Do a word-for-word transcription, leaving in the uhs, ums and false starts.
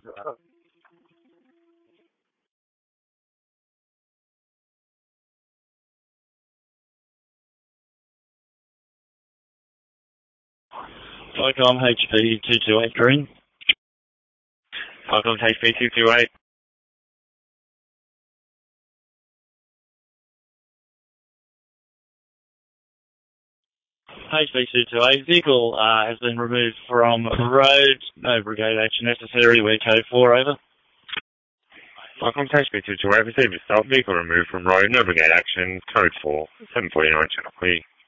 Vicom H P two two eight Green. Vicom H P two two eight. H P two two eight, vehicle uh, has been removed from the road. No brigade action necessary. We're code four, over. Vicom H P two two eight, received a stop, vehicle removed from road, no brigade action, code four, seven forty-nine Channel Clear.